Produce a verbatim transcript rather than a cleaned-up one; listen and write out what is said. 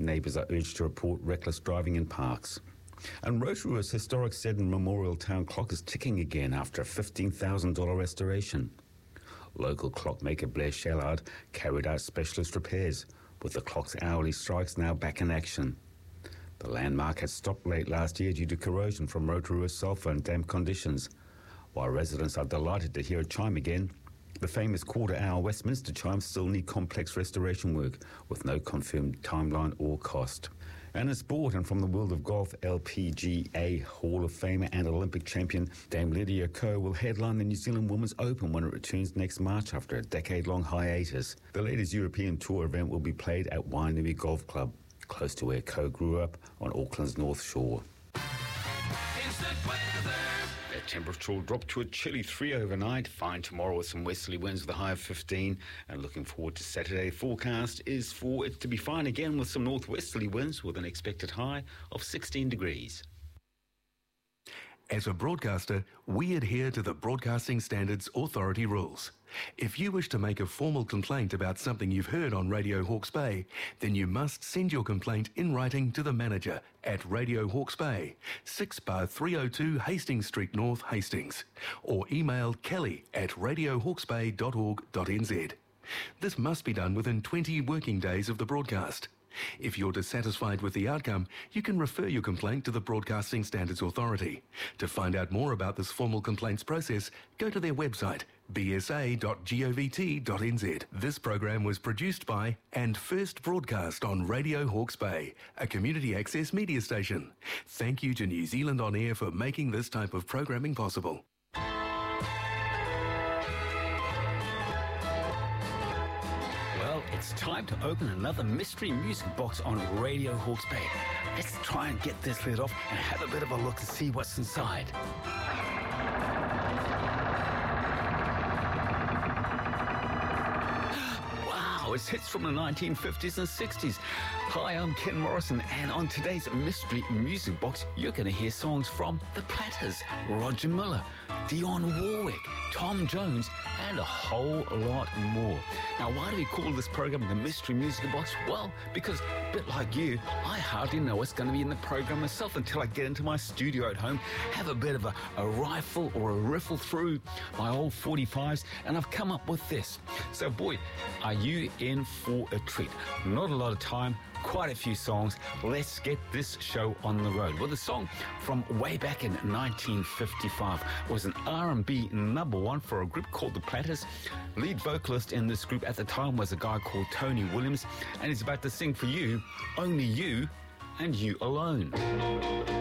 Neighbours are urged to report reckless driving in parks. And Rotorua's historic Seddon Memorial Town clock is ticking again after a fifteen thousand dollars restoration. Local clockmaker Blair Shellard carried out specialist repairs, with the clock's hourly strikes now back in action. The landmark had stopped late last year due to corrosion from Rotorua's sulphur and damp conditions. While residents are delighted to hear it chime again, the famous quarter-hour Westminster chimes still need complex restoration work, with no confirmed timeline or cost. And in sport, and from the world of golf, L P G A Hall of Famer and Olympic champion Dame Lydia Ko will headline the New Zealand Women's Open when it returns next March after a decade-long hiatus. The ladies' European Tour event will be played at Wainui Golf Club, close to where Ko grew up on Auckland's North Shore. Instant weather. The temperature will drop to a chilly three overnight. Fine tomorrow with some westerly winds with a high of fifteen. And looking forward to Saturday. Forecast is for it to be fine again with some northwesterly winds with an expected high of sixteen degrees. As a broadcaster, we adhere to the Broadcasting Standards Authority rules. If you wish to make a formal complaint about something you've heard on Radio Hawke's Bay, then you must send your complaint in writing to the manager at Radio Hawke's Bay, six bar three oh two Hastings Street North, Hastings, or email kelly at radio hawkes bay dot org dot n z. This must be done within twenty working days of the broadcast. If you're dissatisfied with the outcome, you can refer your complaint to the Broadcasting Standards Authority. To find out more about this formal complaints process, go to their website, b s a dot govt dot n z. This program was produced by and first broadcast on Radio Hawke's Bay, a community access media station. Thank you to New Zealand On Air for making this type of programming possible. It's time to open another mystery music box on Radio Hawke's Bay. Let's try and get this lid off and have a bit of a look and see what's inside. Wow, it's hits from the nineteen fifties and sixties. Hi, I'm Ken Morrison, and on today's mystery music box, you're going to hear songs from The Platters, Roger Miller, Dionne Warwick, Tom Jones, and a whole lot more. Now, why do we call this program the Mystery Music Box? Well, because a bit like you, I hardly know what's going to be in the program myself until I get into my studio at home, have a bit of a, a rifle or a riffle through my old forty-fives, and I've come up with this. So, boy, are you in for a treat? Not a lot of time, quite a few songs. Let's get this show on the road. Well, the song from way back in nineteen fifty-five was an R and B number one for a group called The Platters. Lead vocalist in this group at the time was a guy called Tony Williams, and he's about to sing for you, only you and you alone.